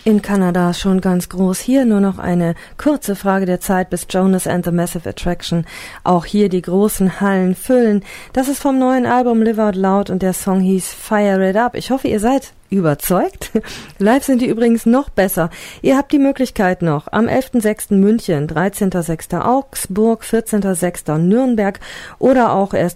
In Kanada schon ganz groß. Hier nur noch eine kurze Frage der Zeit, bis Jonas and the Massive Attraction auch hier die großen Hallen füllen. Das ist vom neuen Album Live Out Loud und der Song hieß Fire It Up. Ich hoffe, ihr seid überzeugt. Live sind die übrigens noch besser. Ihr habt die Möglichkeit noch am 11.06. München, 13.06. Augsburg, 14.06. Nürnberg oder auch erst